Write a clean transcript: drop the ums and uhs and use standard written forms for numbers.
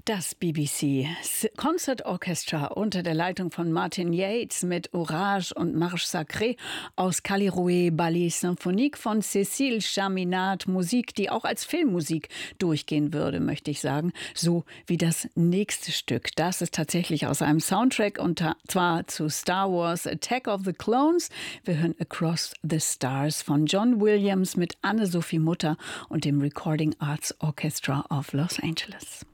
Das BBC Concert Orchestra unter der Leitung von Martin Yates mit Orage und Marche Sacrée aus Callirhoe Ballet Symphonique von Cécile Chaminade. Musik, die auch als Filmmusik durchgehen würde, möchte ich sagen. So wie das nächste Stück. Das ist tatsächlich aus einem Soundtrack und zwar zu Star Wars Attack of the Clones. Wir hören Across the Stars von John Williams mit Anne-Sophie Mutter und dem Recording Arts Orchestra of Los Angeles.